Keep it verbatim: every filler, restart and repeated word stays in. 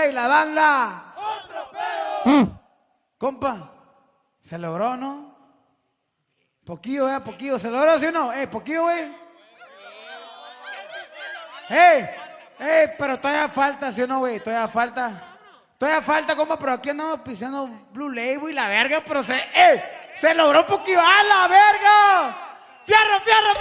güey, la banda. ¡Otro pedo! Compa, se logró, ¿no? Poquillo, eh, poquillo. ¿Se logró, sí o no? Eh, poquillo, güey. ¡Ey! ¡Ey! Pero todavía falta, ¿sí o no, güey? Todavía falta. Todavía falta, compa, pero aquí andamos pisando Blue Label y la verga, pero se... ¡Eh! ¡Se logró poquillo! ¡A la verga! ¡Fierro, fierro, fierro!